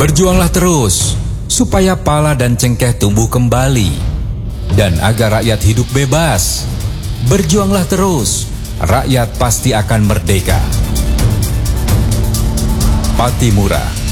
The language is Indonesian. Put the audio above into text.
Berjuanglah terus, supaya pala dan cengkeh tumbuh kembali, dan agar rakyat hidup bebas. Berjuanglah terus, rakyat pasti akan merdeka. Patimura.